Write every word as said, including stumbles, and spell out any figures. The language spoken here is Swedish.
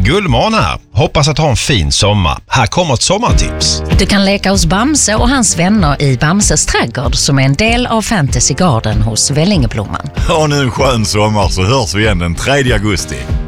Gullman här. Hoppas att ha en fin sommar. Här kommer ett sommartips. Du kan leka hos Bamse och hans vänner i Bamses trädgård som är en del av Fantasy Garden hos Vällingeblomman. Ha nu en skön sommar så hörs vi igen den tredje augusti.